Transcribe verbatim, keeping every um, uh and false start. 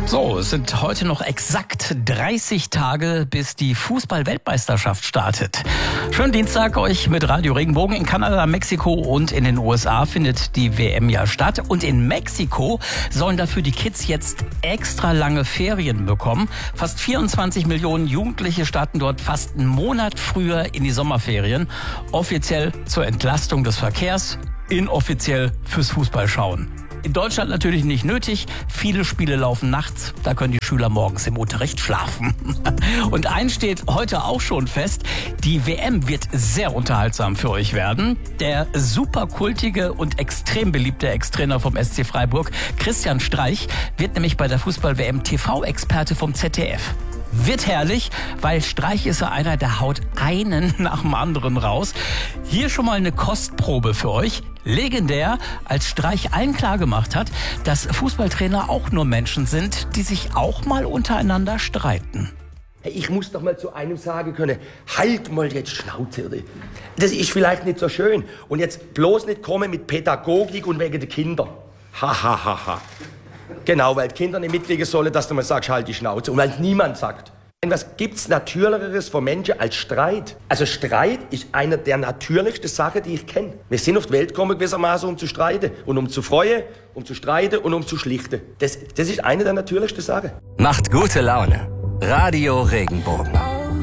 So, es sind heute noch exakt dreißig Tage, bis die Fußball-Weltmeisterschaft startet. Schönen Dienstag euch mit Radio Regenbogen. In Kanada, Mexiko und in den U S A findet die W M ja statt. Und in Mexiko sollen dafür die Kids jetzt extra lange Ferien bekommen. Fast vierundzwanzig Millionen Jugendliche starten dort fast einen Monat früher in die Sommerferien. Offiziell zur Entlastung des Verkehrs, inoffiziell fürs Fußballschauen. In Deutschland natürlich nicht nötig. Viele Spiele laufen nachts. Da können die Schüler morgens im Unterricht schlafen. Und eins steht heute auch schon fest. Die W M wird sehr unterhaltsam für euch werden. Der superkultige und extrem beliebte Ex-Trainer vom S C Freiburg, Christian Streich, wird nämlich bei der Fußball-W M T V-Experte vom Z D F. Wird herrlich, weil Streich ist ja einer, der haut einen nach dem anderen raus. Hier schon mal eine Kostprobe für euch. Legendär, als Streich allen klargemacht hat, dass Fußballtrainer auch nur Menschen sind, die sich auch mal untereinander streiten. Ich muss doch mal zu einem sagen können, halt mal jetzt Schnauze. Das ist vielleicht nicht so schön. Und jetzt bloß nicht kommen mit Pädagogik und wegen der Kinder. Ha, ha, ha, ha. Genau, weil die Kinder nicht mitkriegen sollen, dass du mal sagst, halt die Schnauze. Und weil es niemand sagt. Denn was gibt's Natürlicheres von Menschen als Streit? Also Streit ist eine der natürlichsten Sachen, die ich kenne. Wir sind auf die Welt gekommen gewissermaßen, um zu streiten. Und um zu freuen, um zu streiten und um zu schlichten. Das, das ist eine der natürlichsten Sachen. Macht gute Laune. Radio Regenbogen.